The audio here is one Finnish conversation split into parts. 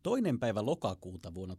2. lokakuuta vuonna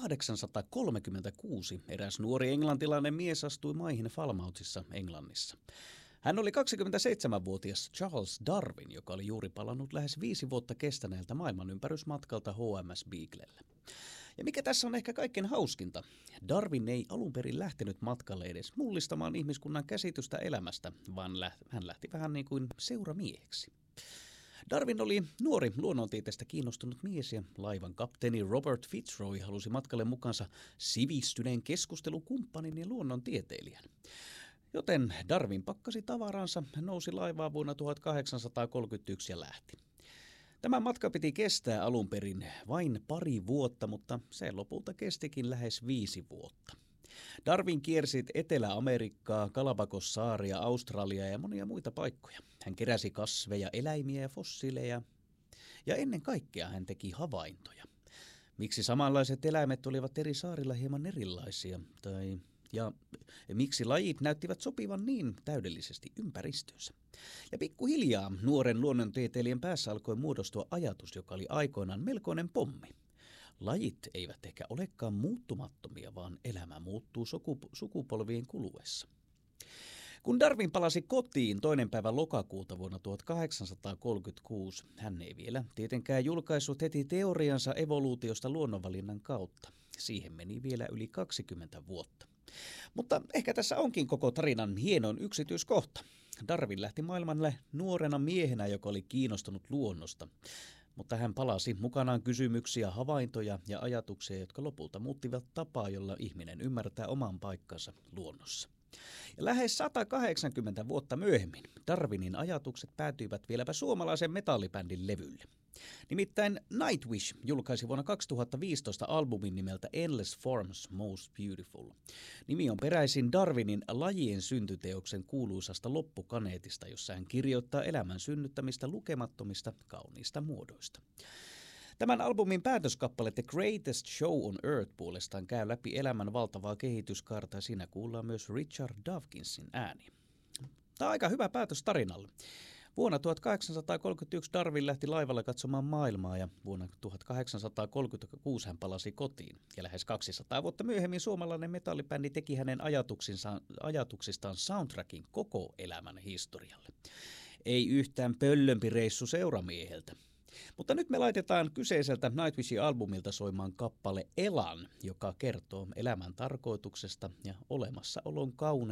1836 eräs nuori englantilainen mies astui maihin Falmouthissa Englannissa. Hän oli 27-vuotias Charles Darwin, joka oli juuri palannut lähes 5 vuotta kestäneeltä maailmanympärysmatkalta HMS Beaglellä. Ja mikä tässä on ehkä kaikkein hauskinta, Darwin ei alun perin lähtenyt matkalle edes mullistamaan ihmiskunnan käsitystä elämästä, vaan hän lähti vähän niin kuin seuramieheksi. Darwin oli nuori luonnontieteestä kiinnostunut mies ja laivan kapteeni Robert Fitzroy halusi matkalle mukaansa sivistyneen keskustelukumppanin ja luonnontieteilijän. Joten Darwin pakkasi tavaransa, nousi laivaan vuonna 1831 ja lähti. Tämä matka piti kestää alun perin vain 2 vuotta, mutta se lopulta kestikin lähes 5 vuotta. Darwin kiersi Etelä-Amerikkaa, Galapagos-saaria, Australiaa ja monia muita paikkoja. Hän keräsi kasveja, eläimiä ja fossiileja. Ja ennen kaikkea hän teki havaintoja. Miksi samanlaiset eläimet olivat eri saarilla hieman erilaisia? Ja miksi lajit näyttivät sopivan niin täydellisesti ympäristöönsä? Ja pikkuhiljaa nuoren luonnontieteilijän päässä alkoi muodostua ajatus, joka oli aikoinaan melkoinen pommi. Lajit eivät ehkä olekaan muuttumattomia, vaan elämä muuttuu sukupolvien kuluessa. Kun Darwin palasi kotiin 2. päivä lokakuuta vuonna 1836, hän ei vielä tietenkään julkaissut heti teoriansa evoluutiosta luonnonvalinnan kautta. Siihen meni vielä yli 20 vuotta. Mutta ehkä tässä onkin koko tarinan hienoin yksityiskohta. Darwin lähti maailmalle nuorena miehenä, joka oli kiinnostunut luonnosta. Mutta hän palasi mukanaan kysymyksiä, havaintoja ja ajatuksia, jotka lopulta muuttivat tapaa, jolla ihminen ymmärtää oman paikkansa luonnossa. Ja lähes 180 vuotta myöhemmin Darwinin ajatukset päätyivät vieläpä suomalaisen metallibändin levylle. Nimittäin Nightwish julkaisi vuonna 2015 albumin nimeltä Endless Forms Most Beautiful. Nimi on peräisin Darwinin lajien syntyteoksen kuuluisasta loppukaneetista, jossa hän kirjoittaa elämän synnyttämistä lukemattomista kauniista muodoista. Tämän albumin päätöskappale The Greatest Show on Earth puolestaan käy läpi elämän valtavaa kehityskaarta ja siinä kuullaan myös Richard Dawkinsin ääni. Tämä on aika hyvä päätös tarinalle. Vuonna 1831 Darwin lähti laivalla katsomaan maailmaa ja vuonna 1836 hän palasi kotiin. Ja lähes 200 vuotta myöhemmin suomalainen metallibändi teki hänen ajatuksistaan soundtrackin koko elämän historialle. Ei yhtään pöllömpi reissu seuramieheltä. Mutta nyt me laitetaan kyseiseltä Nightwishin albumilta soimaan kappale Elan, joka kertoo elämän tarkoituksesta ja olemassaolon kauneudesta.